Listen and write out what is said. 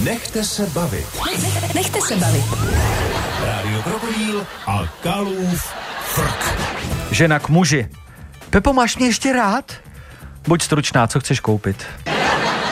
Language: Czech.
Nechte se bavit. Nechte se bavit. Rádio Krokodýl a Kalův frk. Žena k muži. Pepo, máš mě ještě rád? Buď stručná, co chceš koupit?